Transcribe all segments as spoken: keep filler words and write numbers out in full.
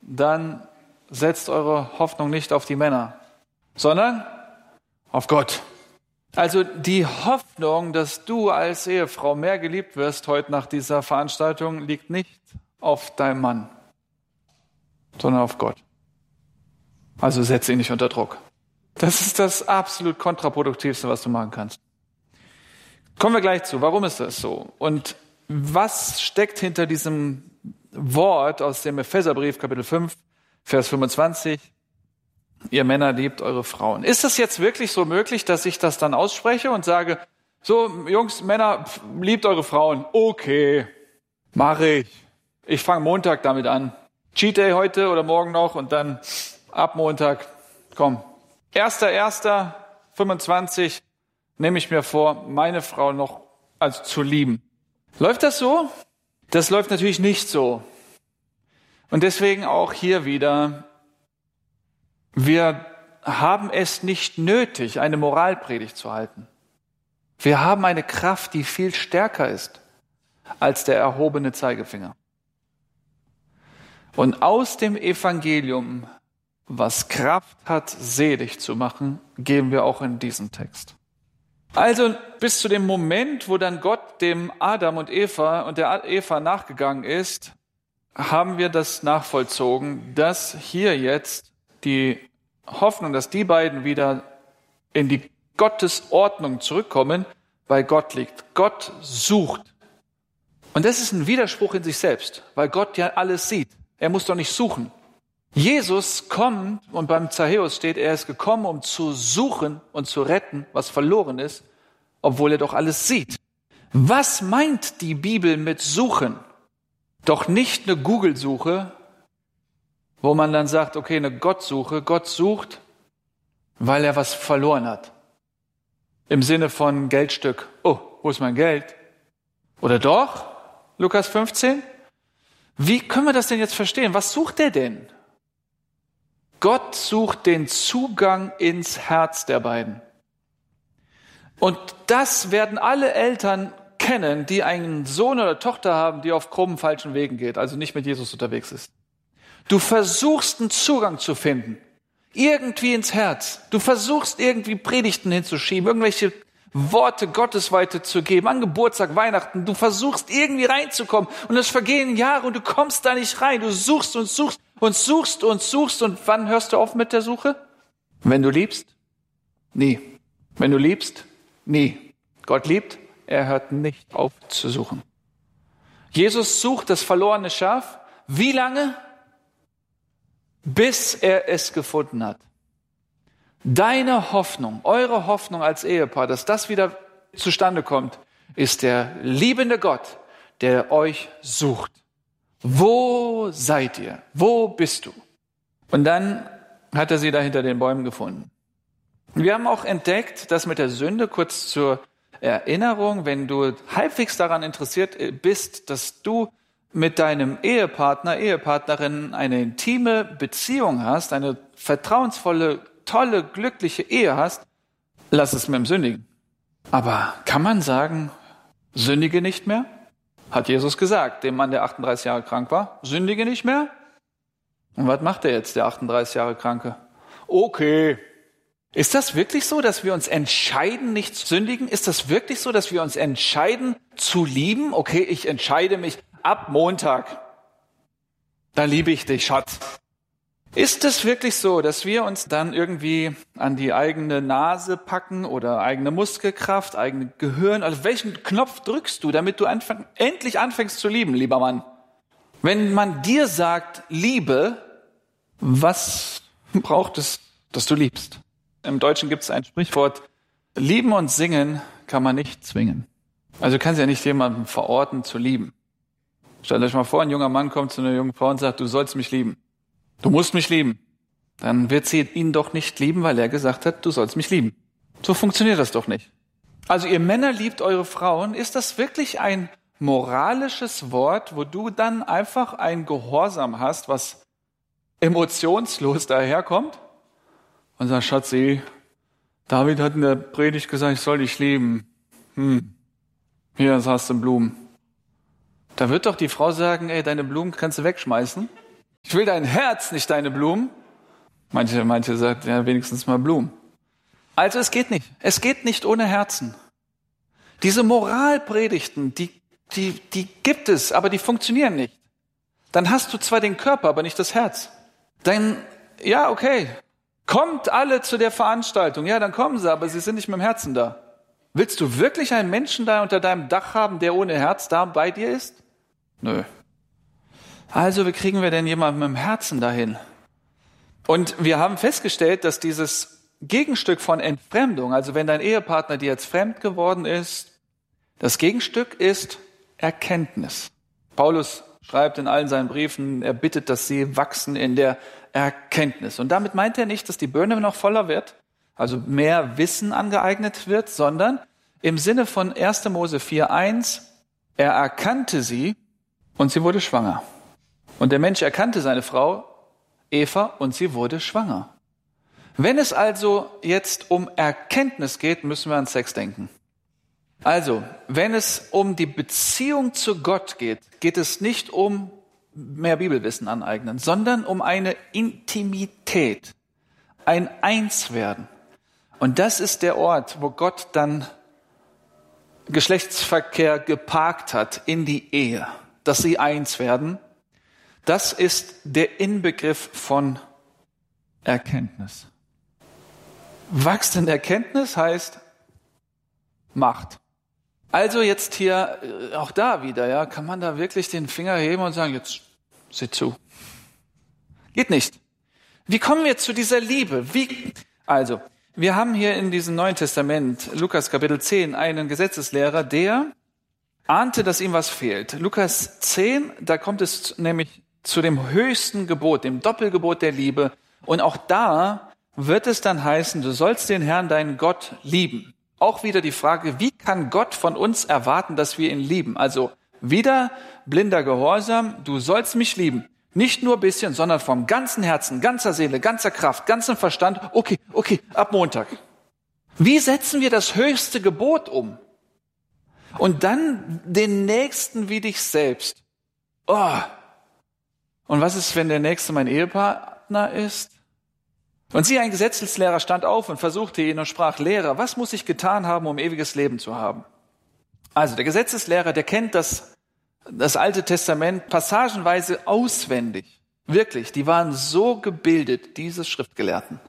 dann setzt eure Hoffnung nicht auf die Männer, sondern auf Gott. Also die Hoffnung, dass du als Ehefrau mehr geliebt wirst heute nach dieser Veranstaltung, liegt nicht auf deinem Mann, sondern auf Gott. Also setz ihn nicht unter Druck. Das ist das absolut kontraproduktivste, was du machen kannst. Kommen wir gleich zu. Warum ist das so? Und was steckt hinter diesem Wort aus dem Epheserbrief, Kapitel fünf, Vers fünfundzwanzig? Ihr Männer liebt eure Frauen. Ist es jetzt wirklich so möglich, dass ich das dann ausspreche und sage, so Jungs, Männer, liebt eure Frauen. Okay, mache ich. Ich fange Montag damit an. Cheat Day heute oder morgen noch und dann ab Montag, komm. erster erster fünfundzwanzig nehme ich mir vor, meine Frau noch also zu lieben. Läuft das so? Das läuft natürlich nicht so. Und deswegen auch hier wieder, wir haben es nicht nötig, eine Moralpredigt zu halten. Wir haben eine Kraft, die viel stärker ist als der erhobene Zeigefinger. Und aus dem Evangelium, was Kraft hat, selig zu machen, gehen wir auch in diesen Text. Also bis zu dem Moment, wo dann Gott dem Adam und Eva und der Eva nachgegangen ist, haben wir das nachvollzogen, dass hier jetzt die Hoffnung, dass die beiden wieder in die Gottesordnung zurückkommen, bei Gott liegt. Gott sucht. Und das ist ein Widerspruch in sich selbst, weil Gott ja alles sieht. Er muss doch nicht suchen. Jesus kommt, und beim Zachäus steht, er ist gekommen, um zu suchen und zu retten, was verloren ist, obwohl er doch alles sieht. Was meint die Bibel mit suchen? Doch nicht eine Google-Suche, wo man dann sagt, okay, eine Gottsuche. Gott sucht, weil er was verloren hat. Im Sinne von Geldstück. Oh, wo ist mein Geld? Oder doch? Lukas fünfzehn? Wie können wir das denn jetzt verstehen? Was sucht er denn? Gott sucht den Zugang ins Herz der beiden. Und das werden alle Eltern kennen, die einen Sohn oder Tochter haben, die auf krummen, falschen Wegen geht, also nicht mit Jesus unterwegs ist. Du versuchst einen Zugang zu finden, irgendwie ins Herz. Du versuchst irgendwie Predigten hinzuschieben, irgendwelche Worte Gottes weiterzugeben, an Geburtstag, Weihnachten. Du versuchst irgendwie reinzukommen und es vergehen Jahre und du kommst da nicht rein. Du suchst und suchst und suchst und suchst und wann hörst du auf mit der Suche? Wenn du liebst? Nie. Wenn du liebst? Nie. Gott liebt, er hört nicht auf zu suchen. Jesus sucht das verlorene Schaf. Wie lange? Bis er es gefunden hat. Deine Hoffnung, eure Hoffnung als Ehepaar, dass das wieder zustande kommt, ist der liebende Gott, der euch sucht. Wo seid ihr? Wo bist du? Und dann hat er sie da hinter den Bäumen gefunden. Wir haben auch entdeckt, dass mit der Sünde, kurz zur Erinnerung, wenn du halbwegs daran interessiert bist, dass du mit deinem Ehepartner, Ehepartnerin eine intime Beziehung hast, eine vertrauensvolle, tolle, glückliche Ehe hast, lass es mit dem Sündigen. Aber kann man sagen, sündige nicht mehr? Hat Jesus gesagt, dem Mann, der achtunddreißig Jahre krank war, sündige nicht mehr? Und was macht er jetzt, der achtunddreißig Jahre Kranke? Okay. Ist das wirklich so, dass wir uns entscheiden, nicht zu sündigen? Ist das wirklich so, dass wir uns entscheiden, zu lieben? Okay, ich entscheide mich ab Montag. Da liebe ich dich, Schatz. Ist es wirklich so, dass wir uns dann irgendwie an die eigene Nase packen oder eigene Muskelkraft, eigene Gehirn? Also welchen Knopf drückst du, damit du anfang, endlich anfängst zu lieben, lieber Mann? Wenn man dir sagt, Liebe, was braucht es, dass du liebst? Im Deutschen gibt es ein Sprichwort, lieben und singen kann man nicht zwingen. Also du kannst ja nicht jemanden verorten zu lieben. Stellt euch mal vor, ein junger Mann kommt zu einer jungen Frau und sagt, du sollst mich lieben. Du musst mich lieben. Dann wird sie ihn doch nicht lieben, weil er gesagt hat, du sollst mich lieben. So funktioniert das doch nicht. Also ihr Männer liebt eure Frauen. Ist das wirklich ein moralisches Wort, wo du dann einfach ein Gehorsam hast, was emotionslos daherkommt? Und sagt, Schatzi, David hat in der Predigt gesagt, ich soll dich lieben. Hm, hier hast du Blumen. Da wird doch die Frau sagen, ey, deine Blumen kannst du wegschmeißen. Ich will dein Herz, nicht deine Blumen. Manche, manche sagen, ja, wenigstens mal Blumen. Also es geht nicht. Es geht nicht ohne Herzen. Diese Moralpredigten, die, die, die gibt es, aber die funktionieren nicht. Dann hast du zwar den Körper, aber nicht das Herz. Dann, ja, okay, kommt alle zu der Veranstaltung. Ja, dann kommen sie, aber sie sind nicht mit dem Herzen da. Willst du wirklich einen Menschen da unter deinem Dach haben, der ohne Herz da bei dir ist? Nö. Also, wie kriegen wir denn jemanden mit dem Herzen dahin? Und wir haben festgestellt, dass dieses Gegenstück von Entfremdung, also wenn dein Ehepartner dir jetzt fremd geworden ist, das Gegenstück ist Erkenntnis. Paulus schreibt in allen seinen Briefen, er bittet, dass sie wachsen in der Erkenntnis. Und damit meint er nicht, dass die Birne noch voller wird, also mehr Wissen angeeignet wird, sondern im Sinne von erster Mose vier eins, er erkannte sie und sie wurde schwanger. Und der Mensch erkannte seine Frau, Eva, und sie wurde schwanger. Wenn es also jetzt um Erkenntnis geht, müssen wir an Sex denken. Also, wenn es um die Beziehung zu Gott geht, geht es nicht um mehr Bibelwissen aneignen, sondern um eine Intimität, ein Einswerden. Und das ist der Ort, wo Gott dann Geschlechtsverkehr geparkt hat in die Ehe, dass sie eins werden. Das ist der Inbegriff von Erkenntnis. Wachst in Erkenntnis heißt Macht. Also jetzt hier, auch da wieder, ja, kann man da wirklich den Finger heben und sagen, jetzt sieh zu. Geht nicht. Wie kommen wir zu dieser Liebe? Wie? Also, wir haben hier in diesem Neuen Testament, Lukas Kapitel zehn, einen Gesetzeslehrer, der ahnte, dass ihm was fehlt. Lukas zehn, da kommt es nämlich zu dem höchsten Gebot, dem Doppelgebot der Liebe. Und auch da wird es dann heißen, du sollst den Herrn, deinen Gott, lieben. Auch wieder die Frage, wie kann Gott von uns erwarten, dass wir ihn lieben? Also wieder blinder Gehorsam, du sollst mich lieben. Nicht nur ein bisschen, sondern vom ganzen Herzen, ganzer Seele, ganzer Kraft, ganzem Verstand. Okay, okay, ab Montag. Wie setzen wir das höchste Gebot um? Und dann den Nächsten wie dich selbst. Oh. Und was ist, wenn der Nächste mein Ehepartner ist? Und siehe, ein Gesetzeslehrer stand auf und versuchte ihn und sprach, Lehrer, was muss ich getan haben, um ewiges Leben zu haben? Also der Gesetzeslehrer, der kennt das, das Alte Testament passagenweise auswendig. Wirklich, die waren so gebildet, diese Schriftgelehrten.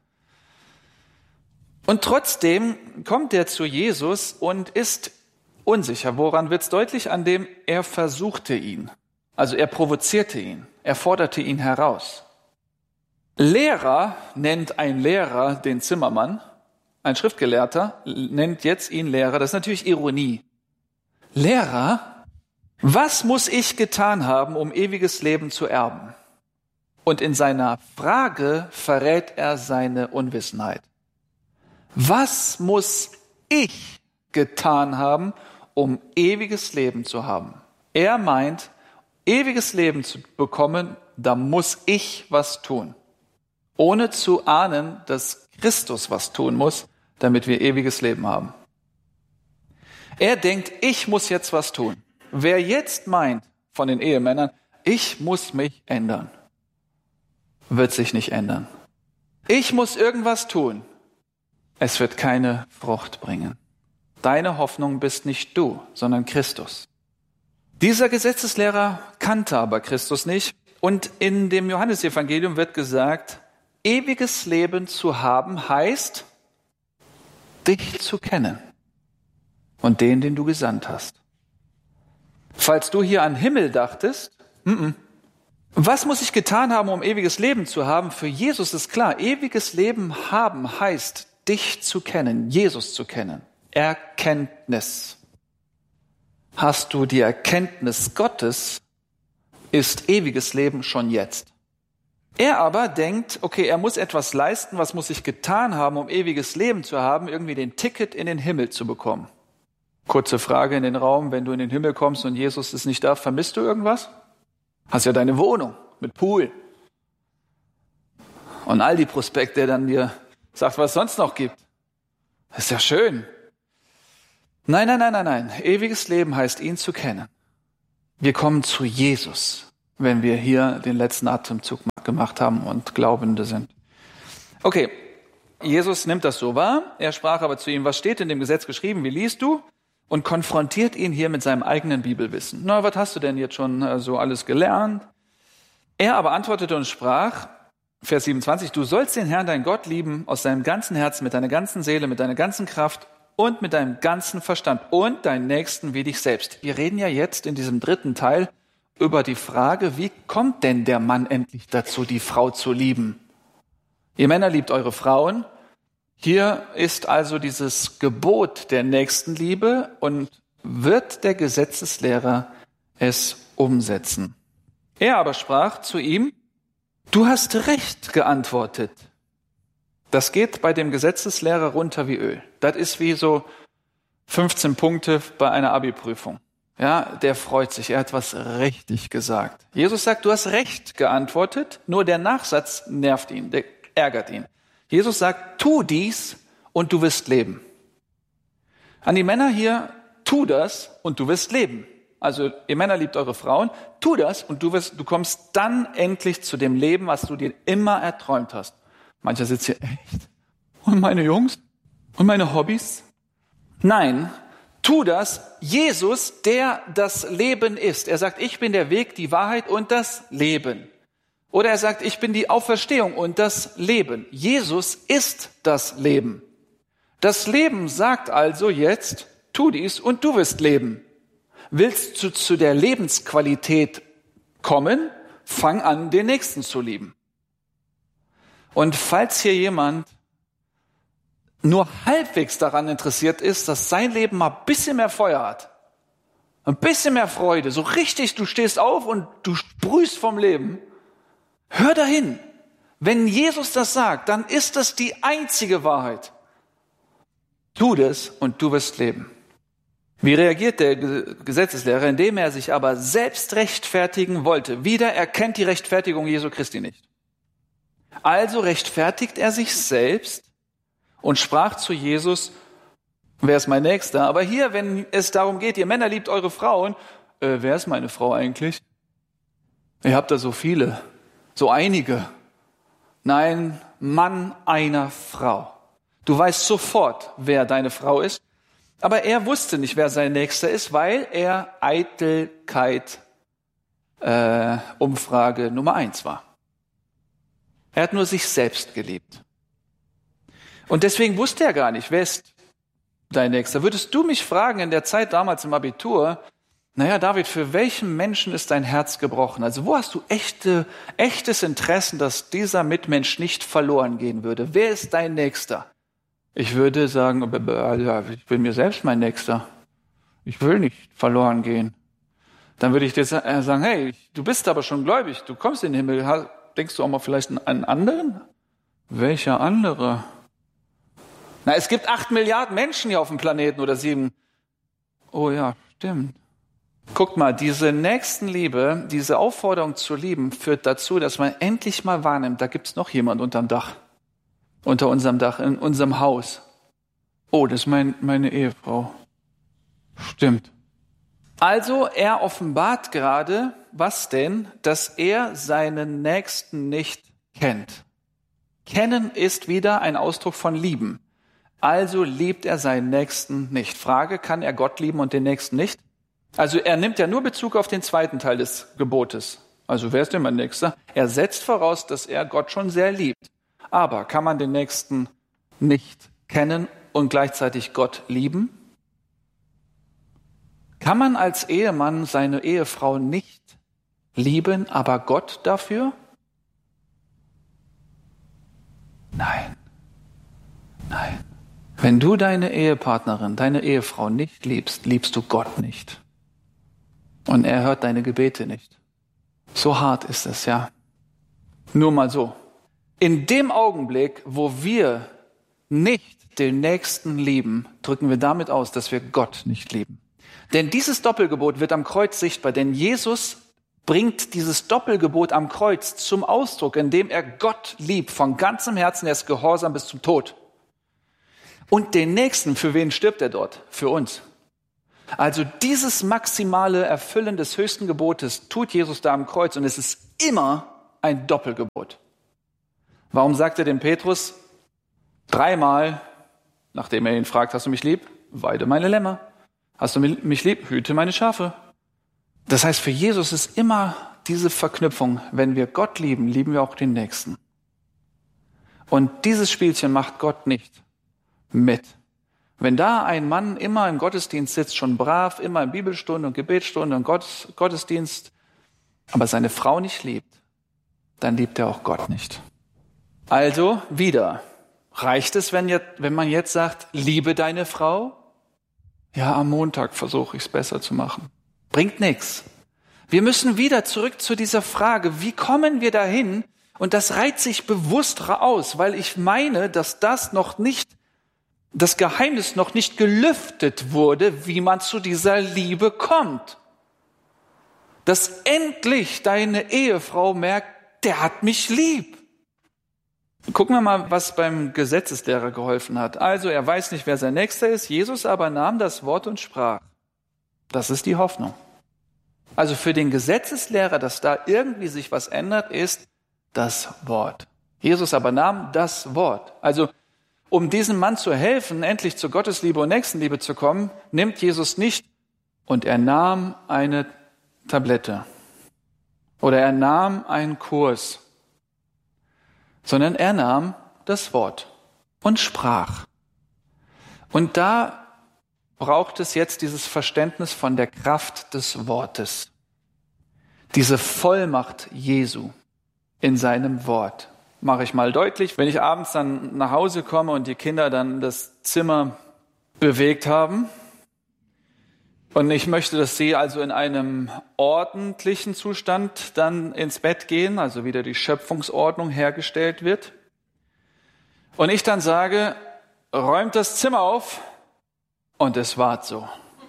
Und trotzdem kommt er zu Jesus und ist unsicher. Woran wird es deutlich? An dem er versuchte ihn. Also er provozierte ihn. Er forderte ihn heraus. Lehrer nennt ein Lehrer den Zimmermann, ein Schriftgelehrter nennt jetzt ihn Lehrer. Das ist natürlich Ironie. Lehrer, was muss ich getan haben, um ewiges Leben zu erben? Und in seiner Frage verrät er seine Unwissenheit. Was muss ich getan haben, um ewiges Leben zu haben? Er meint, ewiges Leben zu bekommen, da muss ich was tun. Ohne zu ahnen, dass Christus was tun muss, damit wir ewiges Leben haben. Er denkt, ich muss jetzt was tun. Wer jetzt meint von den Ehemännern, ich muss mich ändern, wird sich nicht ändern. Ich muss irgendwas tun. Es wird keine Frucht bringen. Deine Hoffnung bist nicht du, sondern Christus. Dieser Gesetzeslehrer kannte aber Christus nicht. Und in dem Johannesevangelium wird gesagt, ewiges Leben zu haben heißt, dich zu kennen und den, den du gesandt hast. Falls du hier an Himmel dachtest, m-m. Was muss ich getan haben, um ewiges Leben zu haben? Für Jesus ist klar, ewiges Leben haben heißt, dich zu kennen, Jesus zu kennen. Erkenntnis. Hast du die Erkenntnis Gottes, ist ewiges Leben schon jetzt. Er aber denkt, okay, er muss etwas leisten, was muss ich getan haben, um ewiges Leben zu haben, irgendwie den Ticket in den Himmel zu bekommen. Kurze Frage in den Raum, wenn du in den Himmel kommst und Jesus ist nicht da, vermisst du irgendwas? Hast ja deine Wohnung mit Pool. Und all die Prospekt, der dann dir sagt, was es sonst noch gibt. Das ist ja schön. Nein, nein, nein, nein, nein. Ewiges Leben heißt, ihn zu kennen. Wir kommen zu Jesus. wenn wir hier den letzten Atemzug gemacht haben und Glaubende sind. Okay, Jesus nimmt das so wahr. Er sprach aber zu ihm, was steht in dem Gesetz geschrieben, wie liest du? Und konfrontiert ihn hier mit seinem eigenen Bibelwissen. Na, was hast du denn jetzt schon so alles gelernt? Er aber antwortete und sprach, Vers siebenundzwanzig, du sollst den Herrn, dein Gott, lieben aus deinem ganzen Herzen, mit deiner ganzen Seele, mit deiner ganzen Kraft und mit deinem ganzen Verstand und deinen Nächsten wie dich selbst. Wir reden ja jetzt in diesem dritten Teil über die Frage, wie kommt denn der Mann endlich dazu, die Frau zu lieben? Ihr Männer liebt eure Frauen. Hier ist also dieses Gebot der Nächstenliebe und wird der Gesetzeslehrer es umsetzen. Er aber sprach zu ihm, du hast recht geantwortet. Das geht bei dem Gesetzeslehrer runter wie Öl. Das ist wie so fünfzehn Punkte bei einer Abi-Prüfung. Ja, der freut sich, er hat was richtig gesagt. Jesus sagt, du hast recht geantwortet, nur der Nachsatz nervt ihn, der ärgert ihn. Jesus sagt, tu dies und du wirst leben. An die Männer hier, tu das und du wirst leben. Also ihr Männer liebt eure Frauen, tu das und du wirst, du kommst dann endlich zu dem Leben, was du dir immer erträumt hast. Mancher sitzt hier, echt? Und meine Jungs? Und meine Hobbys? Nein, tu das. Jesus, der das Leben ist. Er sagt, ich bin der Weg, die Wahrheit und das Leben. Oder er sagt, ich bin die Auferstehung und das Leben. Jesus ist das Leben. Das Leben sagt also jetzt, tu dies und du wirst leben. Willst du zu der Lebensqualität kommen, fang an, den Nächsten zu lieben. Und falls hier jemand nur halbwegs daran interessiert ist, dass sein Leben mal ein bisschen mehr Feuer hat, ein bisschen mehr Freude, so richtig, du stehst auf und du sprühst vom Leben, hör dahin. Wenn Jesus das sagt, dann ist das die einzige Wahrheit. Tu das und du wirst leben. Wie reagiert der Gesetzeslehrer, indem er sich aber selbst rechtfertigen wollte? Wieder erkennt die Rechtfertigung Jesu Christi nicht. Also rechtfertigt er sich selbst und sprach zu Jesus, wer ist mein Nächster? Aber hier, wenn es darum geht, ihr Männer liebt eure Frauen, äh, wer ist meine Frau eigentlich? Ihr habt da so viele, so einige. Nein, Mann einer Frau. Du weißt sofort, wer deine Frau ist. Aber er wusste nicht, wer sein Nächster ist, weil er Eitelkeit äh, Umfrage Nummer eins war. Er hat nur sich selbst geliebt. Und deswegen wusste er gar nicht, wer ist dein Nächster. Würdest du mich fragen in der Zeit damals im Abitur, naja, David, für welchen Menschen ist dein Herz gebrochen? Also wo hast du echte, echtes Interesse, dass dieser Mitmensch nicht verloren gehen würde? Wer ist dein Nächster? Ich würde sagen, ich bin mir selbst mein Nächster. Ich will nicht verloren gehen. Dann würde ich dir sagen, hey, du bist aber schon gläubig, du kommst in den Himmel. Denkst du auch mal vielleicht an einen anderen? Welcher andere? Na, es gibt acht Milliarden Menschen hier auf dem Planeten oder sieben. Oh ja, stimmt. Guckt mal, diese Nächstenliebe, diese Aufforderung zu lieben, führt dazu, dass man endlich mal wahrnimmt, da gibt's noch jemand unterm Dach. Unter unserem Dach, in unserem Haus. Oh, das ist mein, meine Ehefrau. Stimmt. Also er offenbart gerade, was denn? Dass er seinen Nächsten nicht kennt. Kennen ist wieder ein Ausdruck von lieben. Also liebt er seinen Nächsten nicht. Frage, kann er Gott lieben und den Nächsten nicht? Also er nimmt ja nur Bezug auf den zweiten Teil des Gebotes. Also wer ist denn mein Nächster? Er setzt voraus, dass er Gott schon sehr liebt. Aber kann man den Nächsten nicht kennen und gleichzeitig Gott lieben? Kann man als Ehemann seine Ehefrau nicht lieben, aber Gott dafür? Nein. Nein. Wenn du deine Ehepartnerin, deine Ehefrau nicht liebst, liebst du Gott nicht. Und er hört deine Gebete nicht. So hart ist es, ja. Nur mal so. In dem Augenblick, wo wir nicht den Nächsten lieben, drücken wir damit aus, dass wir Gott nicht lieben. Denn dieses Doppelgebot wird am Kreuz sichtbar, denn Jesus bringt dieses Doppelgebot am Kreuz zum Ausdruck, indem er Gott liebt, von ganzem Herzen, er ist gehorsam bis zum Tod. Und den Nächsten, für wen stirbt er dort? Für uns. Also dieses maximale Erfüllen des höchsten Gebotes tut Jesus da am Kreuz und es ist immer ein Doppelgebot. Warum sagt er dem Petrus dreimal, nachdem er ihn fragt, hast du mich lieb? Weide meine Lämmer. Hast du mich lieb? Hüte meine Schafe. Das heißt, für Jesus ist immer diese Verknüpfung, wenn wir Gott lieben, lieben wir auch den Nächsten. Und dieses Spielchen macht Gott nicht mit. Wenn da ein Mann immer im Gottesdienst sitzt, schon brav, immer in Bibelstunde und Gebetsstunde und Gottes, Gottesdienst, aber seine Frau nicht liebt, dann liebt er auch Gott nicht. Also wieder, reicht es, wenn, jetzt, wenn man jetzt sagt, liebe deine Frau? Ja, am Montag versuche ich es besser zu machen. Bringt nichts. Wir müssen wieder zurück zu dieser Frage, wie kommen wir dahin? Und das reiht sich bewusst aus, weil ich meine, dass das noch nicht das Geheimnis noch nicht gelüftet wurde, wie man zu dieser Liebe kommt. Dass endlich deine Ehefrau merkt, der hat mich lieb. Gucken wir mal, was beim Gesetzeslehrer geholfen hat. Also er weiß nicht, wer sein Nächster ist. Jesus aber nahm das Wort und sprach. Das ist die Hoffnung. Also für den Gesetzeslehrer, dass da irgendwie sich was ändert, ist das Wort. Jesus aber nahm das Wort. Also um diesem Mann zu helfen, endlich zur Gottesliebe und Nächstenliebe zu kommen, nimmt Jesus nicht und er nahm eine Tablette oder er nahm einen Kurs, sondern er nahm das Wort und sprach. Und da braucht es jetzt dieses Verständnis von der Kraft des Wortes, diese Vollmacht Jesu in seinem Wort. Mache ich mal deutlich, wenn ich abends dann nach Hause komme und die Kinder dann das Zimmer bewegt haben und ich möchte, dass sie also in einem ordentlichen Zustand dann ins Bett gehen, also wieder die Schöpfungsordnung hergestellt wird und ich dann sage, räumt das Zimmer auf und es ward so.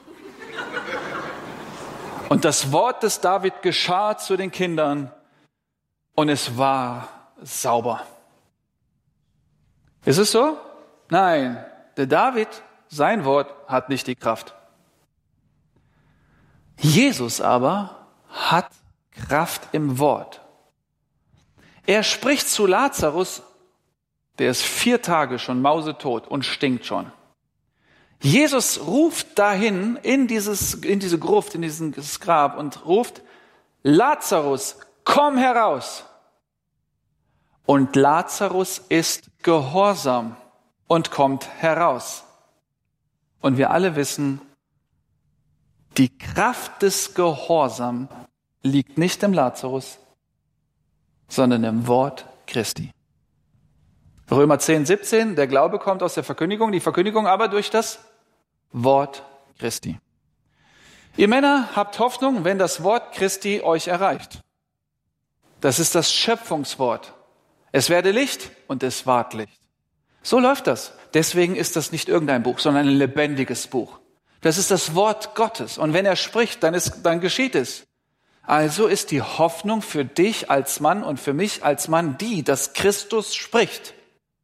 Und das Wort des David geschah zu den Kindern und es war sauber. Ist es so? Nein, der David, sein Wort hat nicht die Kraft. Jesus aber hat Kraft im Wort. Er spricht zu Lazarus, der ist vier Tage schon mausetot und stinkt schon. Jesus ruft dahin in dieses, in diese Gruft, in dieses Grab und ruft, Lazarus, komm heraus. Und Lazarus ist gehorsam und kommt heraus. Und wir alle wissen, die Kraft des Gehorsams liegt nicht im Lazarus, sondern im Wort Christi. Römer zehn, siebzehn, der Glaube kommt aus der Verkündigung, die Verkündigung aber durch das Wort Christi. Ihr Männer habt Hoffnung, wenn das Wort Christi euch erreicht. Das ist das Schöpfungswort. Es werde Licht und es ward Licht. So läuft das. Deswegen ist das nicht irgendein Buch, sondern ein lebendiges Buch. Das ist das Wort Gottes. Und wenn er spricht, dann, ist, dann geschieht es. Also ist die Hoffnung für dich als Mann und für mich als Mann die, dass Christus spricht.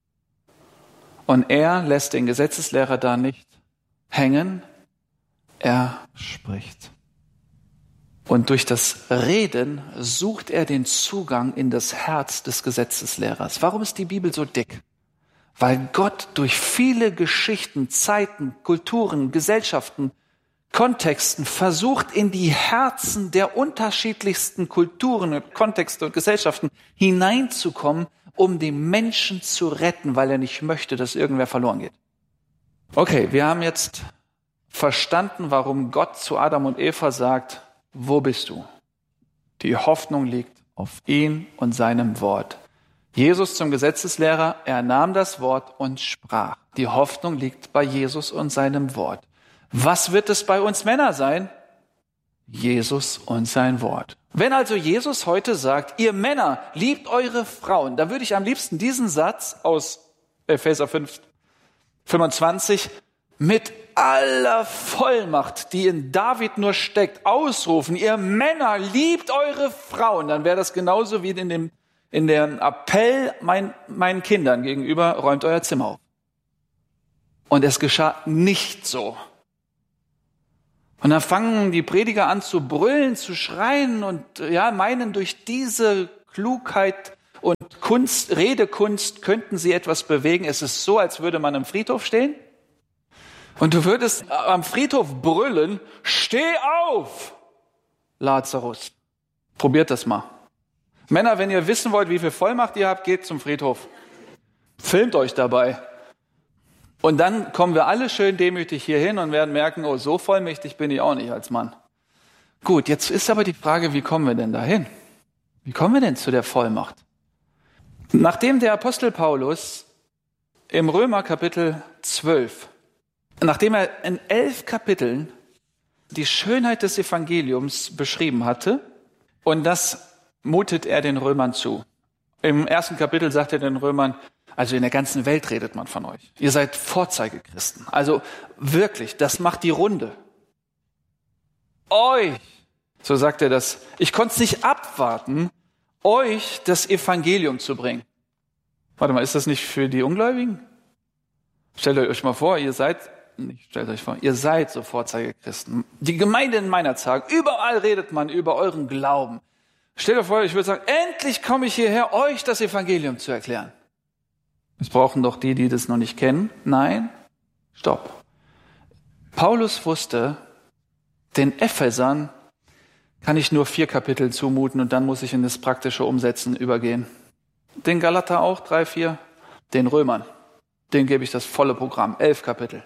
Und er lässt den Gesetzeslehrer da nicht hängen. Er spricht. Und durch das Reden sucht er den Zugang in das Herz des Gesetzeslehrers. Warum ist die Bibel so dick? Weil Gott durch viele Geschichten, Zeiten, Kulturen, Gesellschaften, Kontexten versucht, in die Herzen der unterschiedlichsten Kulturen, Kontexte und Gesellschaften hineinzukommen, um den Menschen zu retten, weil er nicht möchte, dass irgendwer verloren geht. Okay, wir haben jetzt verstanden, warum Gott zu Adam und Eva sagt, wo bist du? Die Hoffnung liegt auf ihn und seinem Wort. Jesus zum Gesetzeslehrer, er nahm das Wort und sprach. Die Hoffnung liegt bei Jesus und seinem Wort. Was wird es bei uns Männer sein? Jesus und sein Wort. Wenn also Jesus heute sagt, ihr Männer, liebt eure Frauen, da würde ich am liebsten diesen Satz aus Epheser fünf, fünfundzwanzig mit aller Vollmacht, die in David nur steckt, ausrufen, ihr Männer, liebt eure Frauen, dann wäre das genauso wie in dem, in dem Appell mein, meinen Kindern gegenüber, räumt euer Zimmer auf. Und es geschah nicht so, Und dann fangen die Prediger an zu brüllen, zu schreien und ja, meinen, durch diese Klugheit und Kunst, Redekunst könnten sie etwas bewegen. Es ist so, als würde man am Friedhof stehen und du würdest am Friedhof brüllen, steh auf, Lazarus. Probiert das mal. Männer, wenn ihr wissen wollt, wie viel Vollmacht ihr habt, geht zum Friedhof. Filmt euch dabei. Und dann kommen wir alle schön demütig hier hin und werden merken, oh, so vollmächtig bin ich auch nicht als Mann. Gut, jetzt ist aber die Frage, wie kommen wir denn dahin? Wie kommen wir denn zu der Vollmacht? Nachdem der Apostel Paulus im Römer Kapitel zwölf, nachdem er in elf Kapiteln die Schönheit des Evangeliums beschrieben hatte, und das mutet er den Römern zu. Im ersten Kapitel sagt er den Römern, also in der ganzen Welt redet man von euch. Ihr seid Vorzeigechristen. Also wirklich, das macht die Runde. Euch, so sagt er das, ich konnte es nicht abwarten, euch das Evangelium zu bringen. Warte mal, ist das nicht für die Ungläubigen? Stellt euch mal vor, ihr seid, nicht stellt euch vor, ihr seid so Vorzeigechristen. Die Gemeinde in meiner Zeit, überall redet man über euren Glauben. Stellt euch vor, ich würde sagen, endlich komme ich hierher, euch das Evangelium zu erklären. Es brauchen doch die, die das noch nicht kennen. Nein, stopp. Paulus wusste, den Ephesern kann ich nur vier Kapitel zumuten und dann muss ich in das praktische Umsetzen übergehen. Den Galater auch, drei, vier. Den Römern, denen gebe ich das volle Programm, elf Kapitel.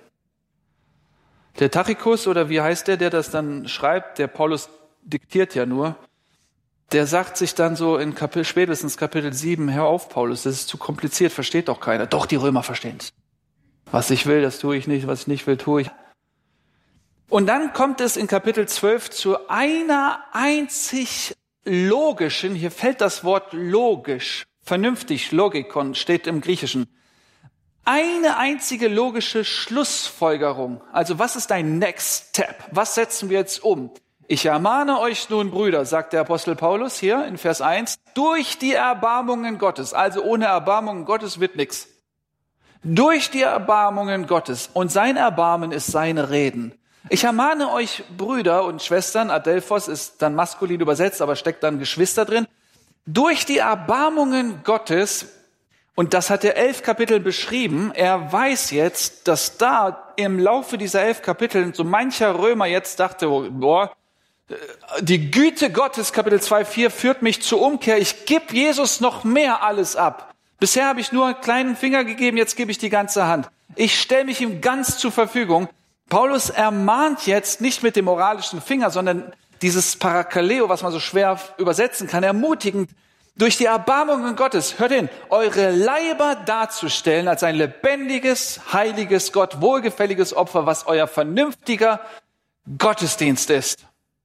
Der Tachykus, oder wie heißt der, der das dann schreibt, der Paulus diktiert ja nur, der sagt sich dann so in Kapitel, spätestens Kapitel sieben, hör auf, Paulus, das ist zu kompliziert, versteht doch keiner. Doch, die Römer verstehen es. Was ich will, das tue ich nicht, was ich nicht will, tue ich. Und dann kommt es in Kapitel zwölf zu einer einzig logischen, hier fällt das Wort logisch, vernünftig, Logikon, steht im Griechischen. Eine einzige logische Schlussfolgerung. Also was ist dein Next Step? Was setzen wir jetzt um? Ich ermahne euch nun, Brüder, sagt der Apostel Paulus hier in Vers eins, durch die Erbarmungen Gottes, also ohne Erbarmungen Gottes wird nichts. Durch die Erbarmungen Gottes, und sein Erbarmen ist seine Reden. Ich ermahne euch, Brüder und Schwestern, Adelphos ist dann maskulin übersetzt, aber steckt dann Geschwister drin, durch die Erbarmungen Gottes, und das hat er elf Kapitel beschrieben, er weiß jetzt, dass da im Laufe dieser elf Kapitel so mancher Römer jetzt dachte, boah, die Güte Gottes, Kapitel zwei, vier, führt mich zur Umkehr. Ich gebe Jesus noch mehr alles ab. Bisher habe ich nur einen kleinen Finger gegeben, jetzt gebe ich die ganze Hand. Ich stelle mich ihm ganz zur Verfügung. Paulus ermahnt jetzt nicht mit dem moralischen Finger, sondern dieses Parakaleo, was man so schwer übersetzen kann, ermutigend, durch die Erbarmungen Gottes, hört hin, eure Leiber darzustellen als ein lebendiges, heiliges, Gott wohlgefälliges Opfer, was euer vernünftiger Gottesdienst ist.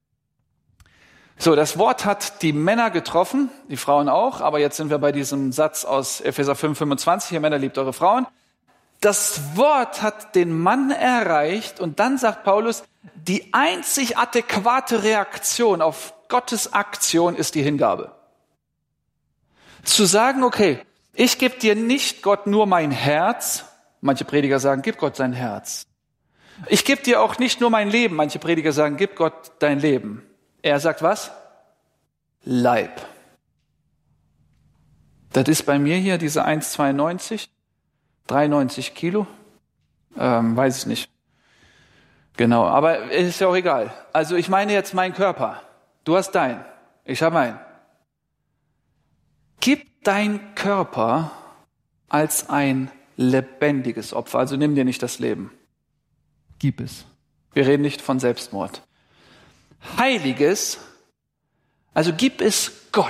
So, das Wort hat die Männer getroffen, die Frauen auch, aber jetzt sind wir bei diesem Satz aus Epheser fünf, fünfundzwanzig, ihr Männer liebt eure Frauen. Das Wort hat den Mann erreicht und dann sagt Paulus, die einzig adäquate Reaktion auf Gottes Aktion ist die Hingabe. Zu sagen, okay, ich gebe dir nicht Gott nur mein Herz, manche Prediger sagen, gib Gott sein Herz. Ich gebe dir auch nicht nur mein Leben, manche Prediger sagen, gib Gott dein Leben. Er sagt was? Leib. Das ist bei mir hier diese eins Komma zweiundneunzig, dreiundneunzig Kilo, ähm, weiß ich nicht. Genau, aber ist ja auch egal. Also ich meine jetzt meinen Körper. Du hast deinen, ich habe meinen. Gib dein Körper als ein lebendiges Opfer. Also nimm dir nicht das Leben. Gib es. Wir reden nicht von Selbstmord. Heiliges, also gib es Gott.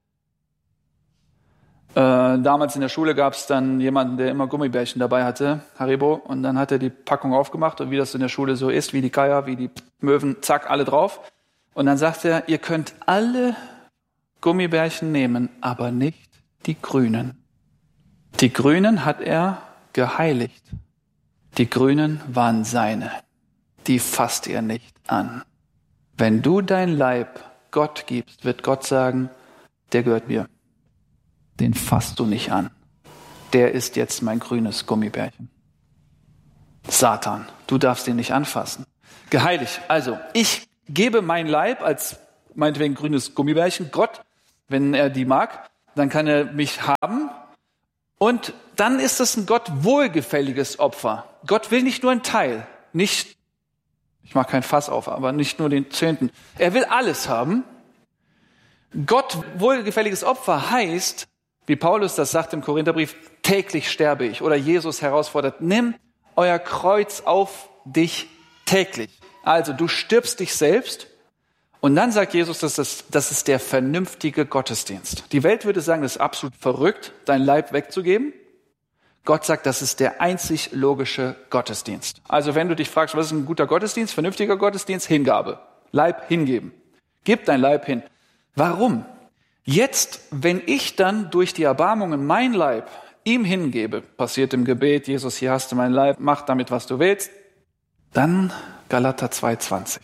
Äh, damals in der Schule gab es dann jemanden, der immer Gummibärchen dabei hatte, Haribo, und dann hat er die Packung aufgemacht und wie das in der Schule so ist, wie die Geier, wie die Möwen, zack, alle drauf. Und dann sagt er, ihr könnt alle Gummibärchen nehmen, aber nicht die grünen. Die grünen hat er geheiligt. Die grünen waren seine. Die fasst ihr nicht an. Wenn du dein Leib Gott gibst, wird Gott sagen, der gehört mir. Den fasst du nicht an. Der ist jetzt mein grünes Gummibärchen. Satan, du darfst ihn nicht anfassen. Geheiligt. Also, ich gebe mein Leib als meinetwegen grünes Gummibärchen Gott, wenn er die mag, dann kann er mich haben. Und dann ist es ein Gott wohlgefälliges Opfer. Gott will nicht nur einen Teil, nicht, ich mache kein Fass auf, aber nicht nur den Zehnten. Er will alles haben. Gott wohlgefälliges Opfer heißt, wie Paulus das sagt im Korintherbrief, täglich sterbe ich. Oder Jesus herausfordert, nimm euer Kreuz auf dich täglich. Also du stirbst dich selbst. Und dann sagt Jesus, das ist, das ist der vernünftige Gottesdienst. Die Welt würde sagen, das ist absolut verrückt, dein Leib wegzugeben. Gott sagt, das ist der einzig logische Gottesdienst. Also wenn du dich fragst, was ist ein guter Gottesdienst, vernünftiger Gottesdienst? Hingabe. Leib hingeben. Gib dein Leib hin. Warum? Jetzt, wenn ich dann durch die Erbarmungen mein Leib ihm hingebe, passiert im Gebet, Jesus, hier hast du mein Leib, mach damit, was du willst, dann Galater zwei zwanzig.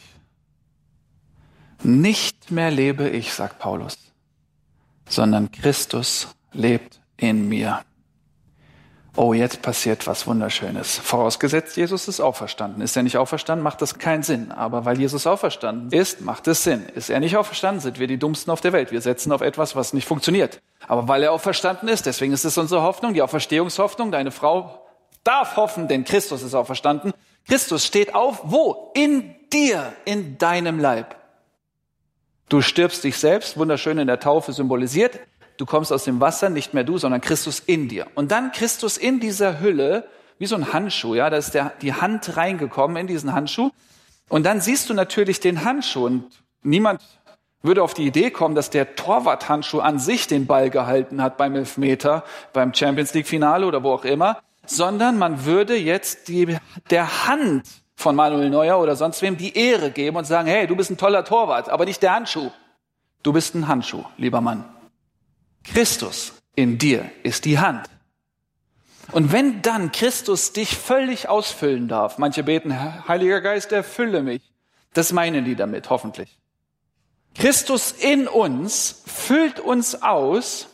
Nicht mehr lebe ich, sagt Paulus, sondern Christus lebt in mir. Oh, jetzt passiert was Wunderschönes. Vorausgesetzt, Jesus ist auferstanden. Ist er nicht auferstanden, macht das keinen Sinn. Aber weil Jesus auferstanden ist, macht es Sinn. Ist er nicht auferstanden, sind wir die Dummsten auf der Welt. Wir setzen auf etwas, was nicht funktioniert. Aber weil er auferstanden ist, deswegen ist es unsere Hoffnung, die Auferstehungshoffnung. Deine Frau darf hoffen, denn Christus ist auferstanden. Christus steht auf, wo? In dir, in deinem Leib. Du stirbst dich selbst, wunderschön in der Taufe symbolisiert. Du kommst aus dem Wasser, nicht mehr du, sondern Christus in dir. Und dann Christus in dieser Hülle, wie so ein Handschuh, ja, da ist der, die Hand reingekommen in diesen Handschuh. Und dann siehst du natürlich den Handschuh. Und niemand würde auf die Idee kommen, dass der Torwart-Handschuh an sich den Ball gehalten hat beim Elfmeter, beim Champions League-Finale oder wo auch immer, sondern man würde jetzt die, der Hand von Manuel Neuer oder sonst wem die Ehre geben und sagen, hey, du bist ein toller Torwart, aber nicht der Handschuh. Du bist ein Handschuh, lieber Mann. Christus in dir ist die Hand. Und wenn dann Christus dich völlig ausfüllen darf, manche beten, Heiliger Geist, erfülle mich. Das meinen die damit, hoffentlich. Christus in uns füllt uns aus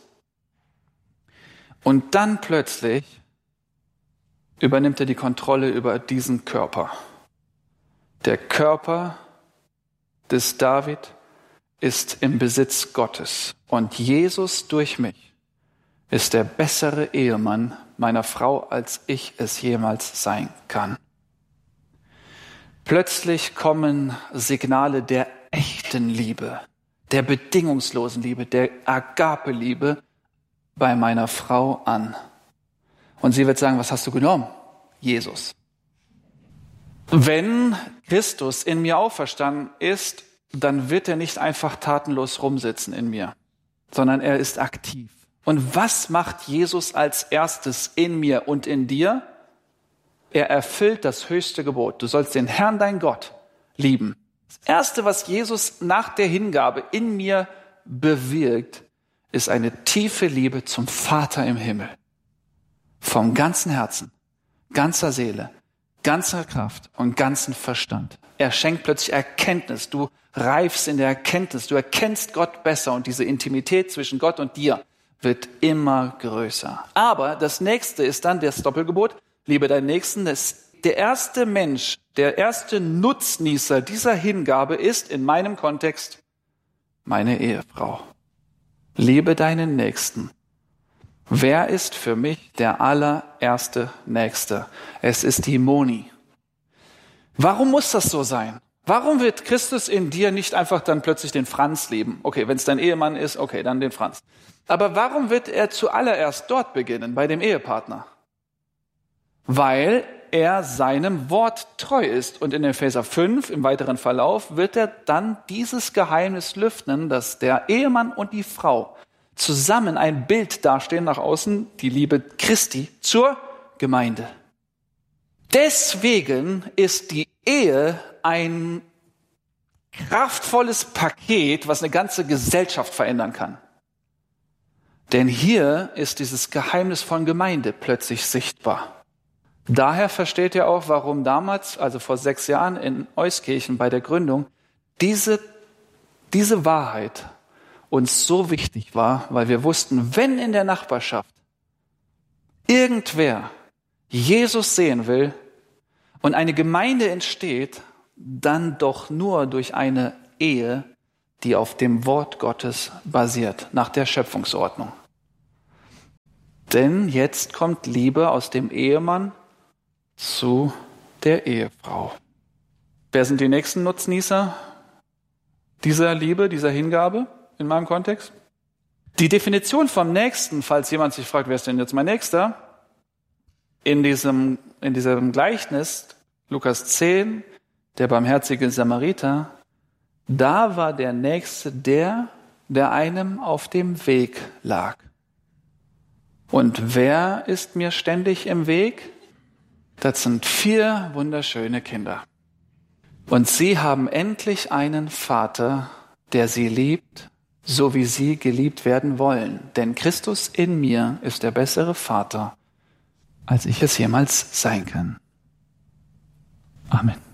und dann plötzlich übernimmt er die Kontrolle über diesen Körper. Der Körper des David ist im Besitz Gottes. Und Jesus durch mich ist der bessere Ehemann meiner Frau, als ich es jemals sein kann. Plötzlich kommen Signale der echten Liebe, der bedingungslosen Liebe, der Agape-Liebe bei meiner Frau an. Und sie wird sagen, was hast du genommen? Jesus. Wenn Christus in mir auferstanden ist, dann wird er nicht einfach tatenlos rumsitzen in mir, sondern er ist aktiv. Und was macht Jesus als erstes in mir und in dir? Er erfüllt das höchste Gebot. Du sollst den Herrn, dein Gott, lieben. Das Erste, was Jesus nach der Hingabe in mir bewirkt, ist eine tiefe Liebe zum Vater im Himmel. Vom ganzen Herzen, ganzer Seele, ganzer Kraft und ganzen Verstand. Er schenkt plötzlich Erkenntnis. Du reifst in der Erkenntnis. Du erkennst Gott besser und diese Intimität zwischen Gott und dir wird immer größer. Aber das nächste ist dann das Doppelgebot. Liebe deinen Nächsten. Das, der erste Mensch, der erste Nutznießer dieser Hingabe ist in meinem Kontext meine Ehefrau. Liebe deinen Nächsten. Wer ist für mich der allererste Nächste? Es ist die Moni. Warum muss das so sein? Warum wird Christus in dir nicht einfach dann plötzlich den Franz lieben? Okay, wenn es dein Ehemann ist, okay, dann den Franz. Aber warum wird er zuallererst dort beginnen, bei dem Ehepartner? Weil er seinem Wort treu ist. Und in Epheser fünf, im weiteren Verlauf, wird er dann dieses Geheimnis lüften, dass der Ehemann und die Frau zusammen ein Bild dastehen nach außen, die Liebe Christi zur Gemeinde. Deswegen ist die Ehe ein kraftvolles Paket, was eine ganze Gesellschaft verändern kann. Denn hier ist dieses Geheimnis von Gemeinde plötzlich sichtbar. Daher versteht ihr auch, warum damals, also vor sechs Jahren in Euskirchen bei der Gründung, diese, diese Wahrheit uns so wichtig war, weil wir wussten, wenn in der Nachbarschaft irgendwer Jesus sehen will und eine Gemeinde entsteht, dann doch nur durch eine Ehe, die auf dem Wort Gottes basiert, nach der Schöpfungsordnung. Denn jetzt kommt Liebe aus dem Ehemann zu der Ehefrau. Wer sind die nächsten Nutznießer dieser Liebe, dieser Hingabe in meinem Kontext? Die Definition vom Nächsten, falls jemand sich fragt, wer ist denn jetzt mein Nächster? In diesem, in diesem Gleichnis, Lukas zehn, der barmherzige Samariter, da war der Nächste der, der einem auf dem Weg lag. Und wer ist mir ständig im Weg? Das sind vier wunderschöne Kinder. Und sie haben endlich einen Vater, der sie liebt, so wie sie geliebt werden wollen. Denn Christus in mir ist der bessere Vater, als ich es jemals sein kann. Amen.